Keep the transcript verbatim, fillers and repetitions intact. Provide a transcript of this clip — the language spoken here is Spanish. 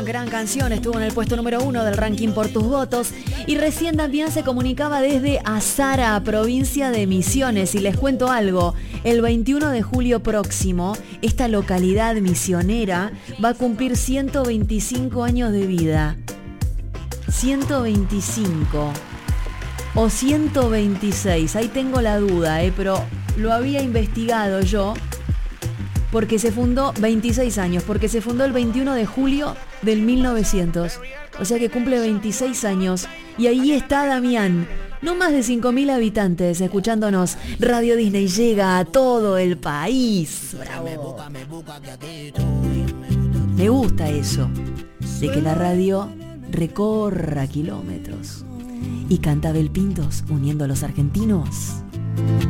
Gran canción, estuvo en el puesto número uno del ranking Por Tus Votos y recién Damián se comunicaba desde Azara, provincia de Misiones. Y les cuento algo, el veintiuno de julio próximo, esta localidad misionera va a cumplir ciento veinticinco años de vida. ciento veinticinco o ciento veintiséis, ahí tengo la duda, eh, pero lo había investigado yo. Porque se fundó veintiséis años, porque se fundó el veintiuno de julio del mil novecientos. O sea que cumple veintiséis años. Y ahí está Damián. No más de cinco mil habitantes escuchándonos. Radio Disney llega a todo el país. Bravo. Me gusta eso. De que la radio recorra kilómetros. Y canta Abel Pintos uniendo a los argentinos.